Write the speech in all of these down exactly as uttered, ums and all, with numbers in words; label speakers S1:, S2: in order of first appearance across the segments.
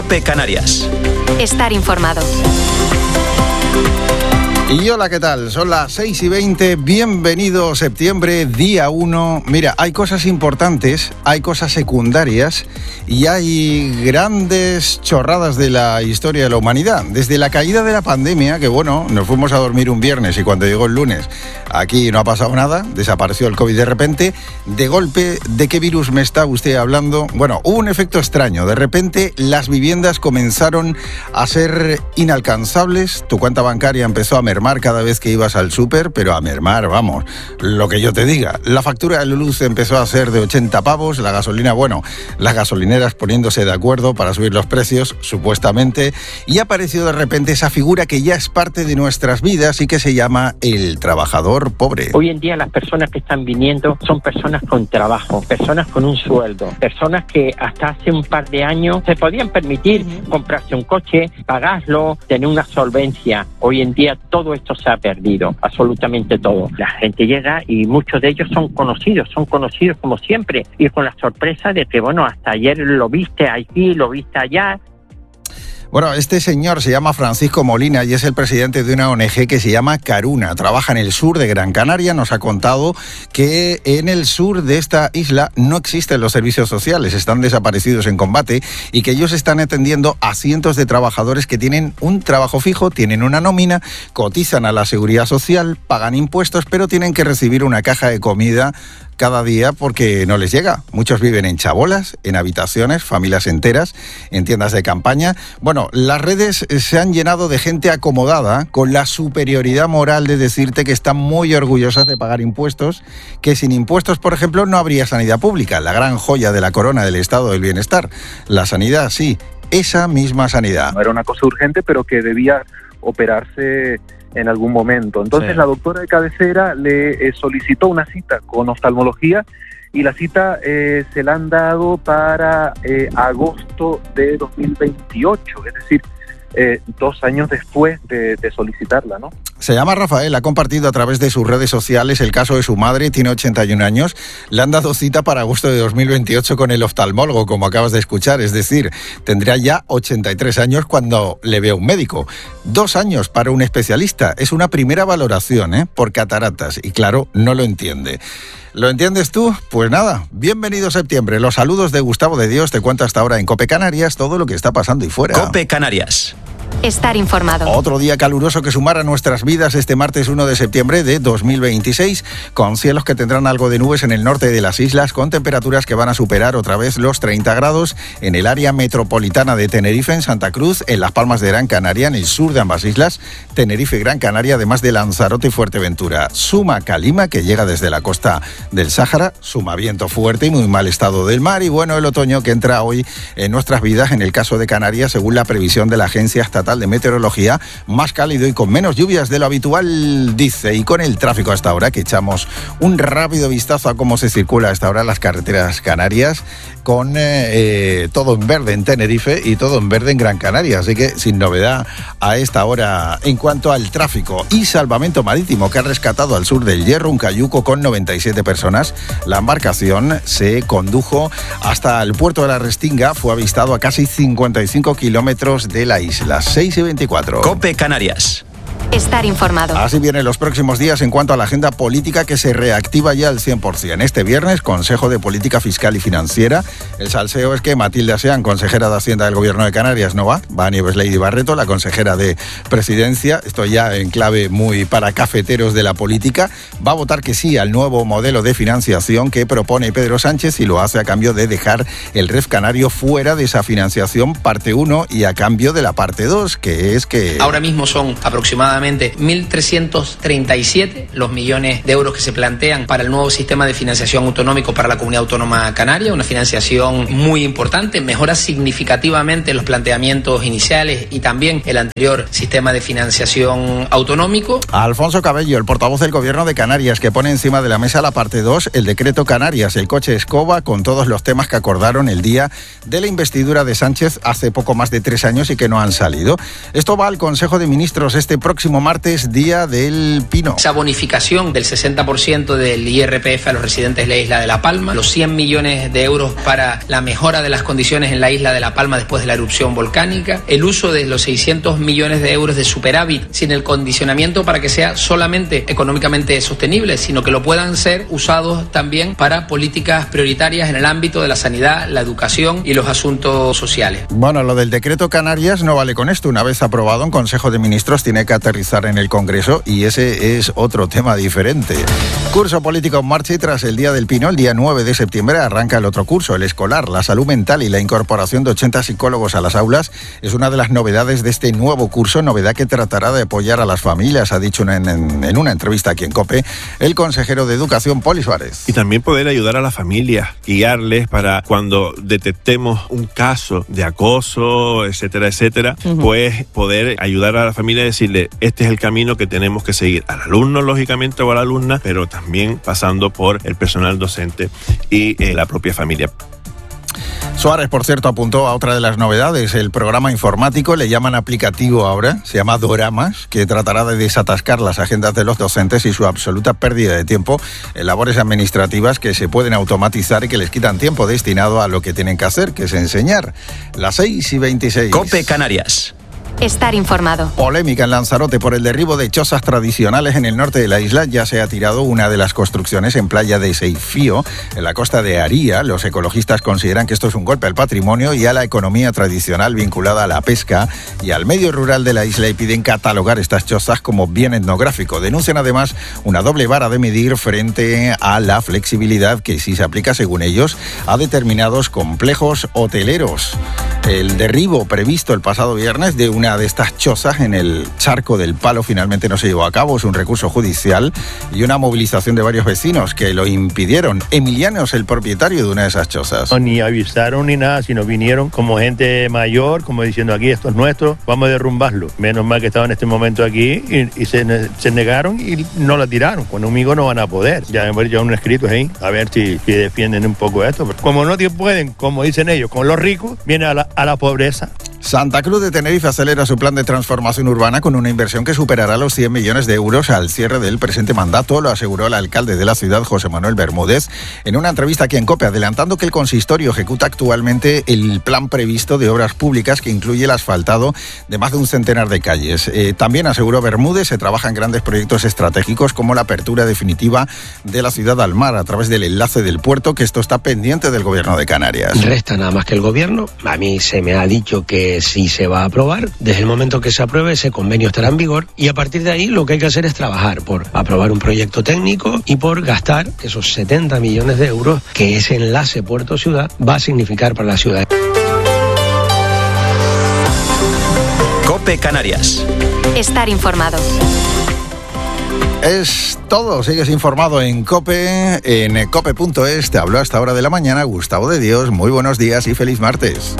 S1: COPE Canarias.
S2: Estar informado.
S3: Y hola, ¿qué tal? Son las seis y veinte, bienvenido septiembre, día uno. Mira, hay cosas importantes, hay cosas secundarias y hay grandes chorradas de la historia de la humanidad. Desde la caída de la pandemia, que bueno, nos fuimos a dormir un viernes y cuando llegó el lunes aquí no ha pasado nada, desapareció el COVID de repente. De golpe, ¿de qué virus me está usted hablando? Bueno, hubo un efecto extraño. De repente las viviendas comenzaron a ser inalcanzables, tu cuenta bancaria empezó a mermar cada vez que ibas al súper, pero a mermar, vamos, lo que yo te diga. La factura de la luz empezó a ser de ochenta pavos, la gasolina, bueno, las gasolineras poniéndose de acuerdo para subir los precios, supuestamente, y apareció de repente esa figura que ya es parte de nuestras vidas y que se llama el trabajador pobre.
S4: Hoy en día las personas que están viniendo son personas con trabajo, personas con un sueldo, personas que hasta hace un par de años se podían permitir comprarse un coche, pagarlo, tener una solvencia. Hoy en día todo esto se ha perdido, absolutamente todo. La gente llega y muchos de ellos son conocidos, son conocidos como siempre, y con la sorpresa de que, bueno, hasta ayer lo viste aquí, lo viste allá.
S3: Bueno, este señor se llama Francisco Molina y es el presidente de una O N Ge que se llama Caruna. Trabaja en el sur de Gran Canaria. Nos ha contado que en el sur de esta isla no existen los servicios sociales, están desaparecidos en combate y que ellos están atendiendo a cientos de trabajadores que tienen un trabajo fijo, tienen una nómina, cotizan a la seguridad social, pagan impuestos, pero tienen que recibir una caja de comida cada día porque no les llega. Muchos viven en chabolas, en habitaciones, familias enteras, en tiendas de campaña. Bueno, las redes se han llenado de gente acomodada con la superioridad moral de decirte que están muy orgullosas de pagar impuestos, que sin impuestos, por ejemplo, no habría sanidad pública, la gran joya de la corona del estado del bienestar. La sanidad, sí, esa misma sanidad.
S5: No era una cosa urgente, pero que debía operarse en algún momento. Entonces sí. La doctora de cabecera le eh, solicitó una cita con oftalmología y la cita eh, se la han dado para eh, agosto de dos mil veintiocho, es decir, eh, dos años después de, de solicitarla, ¿no?
S3: Se llama Rafael, ha compartido a través de sus redes sociales el caso de su madre, tiene ochenta y un años, le han dado cita para agosto de dos mil veintiocho con el oftalmólogo, como acabas de escuchar, es decir, tendría ya ochenta y tres años cuando le vea un médico. Dos años para un especialista, es una primera valoración, ¿eh? Por cataratas, y claro, no lo entiende. ¿Lo entiendes tú? Pues nada, bienvenido septiembre. Los saludos de Gustavo de Dios, te cuento hasta ahora en COPE Canarias todo lo que está pasando y fuera.
S1: COPE Canarias.
S2: Estar informado.
S3: Otro día caluroso que sumar a nuestras vidas este martes uno de septiembre de dos mil veintiséis, con cielos que tendrán algo de nubes en el norte de las islas, con temperaturas que van a superar otra vez los treinta grados en el área metropolitana de Tenerife, en Santa Cruz, en Las Palmas de Gran Canaria, en el sur de ambas islas, Tenerife y Gran Canaria, además de Lanzarote y Fuerteventura. Suma calima que llega desde la costa del Sáhara, suma viento fuerte y muy mal estado del mar, y bueno, el otoño que entra hoy en nuestras vidas, en el caso de Canarias, según la previsión de la Agencia Estatal de Meteorología, más cálido y con menos lluvias de lo habitual, dice. Y con el tráfico hasta ahora, que echamos un rápido vistazo a cómo se circula hasta ahora las carreteras canarias, con eh, todo en verde en Tenerife y todo en verde en Gran Canaria, así que sin novedad a esta hora en cuanto al tráfico. Y Salvamento Marítimo, que ha rescatado al sur del Hierro un cayuco con noventa y siete personas. La embarcación se condujo hasta el puerto de la Restinga, fue avistado a casi cincuenta y cinco kilómetros de la isla. seis y veinticuatro.
S1: COPE Canarias.
S2: Estar informado.
S3: Así vienen los próximos días en cuanto a la agenda política, que se reactiva ya al cien por ciento. Este viernes, Consejo de Política Fiscal y Financiera. El salseo es que Matilde Asean, consejera de Hacienda del Gobierno de Canarias, no va. Va Nieves Lady Barreto, la consejera de Presidencia. Esto ya en clave muy para cafeteros de la política. Va a votar que sí al nuevo modelo de financiación que propone Pedro Sánchez, y lo hace a cambio de dejar el R E F canario fuera de esa financiación parte uno y a cambio de la parte dos, que es que...
S6: Ahora mismo son aproximadamente mil trescientos treinta y siete los millones de euros que se plantean para el nuevo sistema de financiación autonómico para la Comunidad Autónoma Canaria, una financiación muy importante, mejora significativamente los planteamientos iniciales y también el anterior sistema de financiación autonómico.
S3: Alfonso Cabello, el portavoz del Gobierno de Canarias, que pone encima de la mesa la parte dos, el decreto Canarias, el coche escoba, con todos los temas que acordaron el día de la investidura de Sánchez hace poco más de tres años y que no han salido. Esto va al Consejo de Ministros este próximo próximo martes, Día del Pino.
S6: Esa bonificación del sesenta por ciento del I R P F a los residentes de la isla de La Palma, los cien millones de euros para la mejora de las condiciones en la isla de La Palma después de la erupción volcánica, el uso de los seiscientos millones de euros de superávit sin el condicionamiento para que sea solamente económicamente sostenible, sino que lo puedan ser usados también para políticas prioritarias en el ámbito de la sanidad, la educación y los asuntos sociales.
S3: Bueno, lo del decreto Canarias no vale con esto. Una vez aprobado en Consejo de Ministros tiene que aterrizar en el Congreso y ese es otro tema diferente. Curso político en marcha y tras el Día del Pino, el día nueve de septiembre, arranca el otro curso, el escolar. La salud mental y la incorporación de ochenta psicólogos a las aulas es una de las novedades de este nuevo curso, novedad que tratará de apoyar a las familias, ha dicho en, en, en una entrevista aquí en COPE el consejero de Educación, Poli Suárez.
S7: Y también poder ayudar a las familias, guiarles para cuando detectemos un caso de acoso, etcétera, etcétera, uh-huh. pues poder ayudar a la familia a decirle, este es el camino que tenemos que seguir, al alumno lógicamente o a la alumna, pero también pasando por el personal docente y eh, la propia familia.
S3: Suárez, por cierto, apuntó a otra de las novedades, el programa informático, le llaman aplicativo ahora, se llama Doramas, que tratará de desatascar las agendas de los docentes y su absoluta pérdida de tiempo en labores administrativas que se pueden automatizar y que les quitan tiempo destinado a lo que tienen que hacer, que es enseñar. Las seis y veintiséis.
S1: COPE Canarias.
S2: Estar informado.
S3: Polémica en Lanzarote por el derribo de chozas tradicionales en el norte de la isla. Ya se ha tirado una de las construcciones en playa de Seifío, en la costa de Aría. Los ecologistas consideran que esto es un golpe al patrimonio y a la economía tradicional vinculada a la pesca y al medio rural de la isla y piden catalogar estas chozas como bien etnográfico. Denuncian además una doble vara de medir frente a la flexibilidad que sí se aplica, según ellos, a determinados complejos hoteleros. El derribo previsto el pasado viernes de una de estas chozas en el Charco del Palo finalmente no se llevó a cabo. Es un recurso judicial y una movilización de varios vecinos que lo impidieron. Emiliano es el propietario de una de esas chozas.
S8: No, ni avisaron ni nada, sino vinieron como gente mayor, como diciendo, aquí esto es nuestro, vamos a derrumbarlo. Menos mal que estaba en este momento aquí y, y se, se negaron y no la tiraron. Conmigo no van a poder. Ya me voy a un escrito ahí, a ver si, si defienden un poco esto. Pero como no pueden, como dicen ellos, con los ricos, viene a la, a la pobreza.
S3: Santa Cruz de Tenerife acelera su plan de transformación urbana con una inversión que superará los cien millones de euros al cierre del presente mandato, lo aseguró el alcalde de la ciudad, José Manuel Bermúdez, en una entrevista aquí en COPE, adelantando que el consistorio ejecuta actualmente el plan previsto de obras públicas que incluye el asfaltado de más de un centenar de calles. Eh, también aseguró Bermúdez, se trabaja en grandes proyectos estratégicos como la apertura definitiva de la ciudad al mar a través del enlace del puerto, que esto está pendiente del gobierno de Canarias.
S9: Resta nada más que el gobierno. A mí se me ha dicho que sí se va a aprobar. Desde el momento que se apruebe, ese convenio estará en vigor y a partir de ahí lo que hay que hacer es trabajar por aprobar un proyecto técnico y por gastar esos setenta millones de euros que ese enlace puerto-ciudad va a significar para la ciudad.
S1: COPE Canarias.
S2: Estar informado.
S3: Es todo, sigues informado en COPE, en cope punto es. Te habló a esta hora de la mañana Gustavo de Dios. Muy buenos días y feliz martes.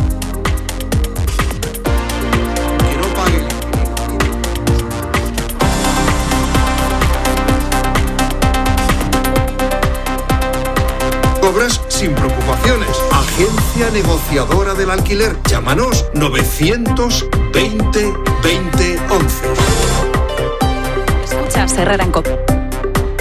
S10: Obras sin preocupaciones. Agencia negociadora del alquiler. Llámanos novecientos veinte veinte once.
S2: Escuchas Herrera en COPE.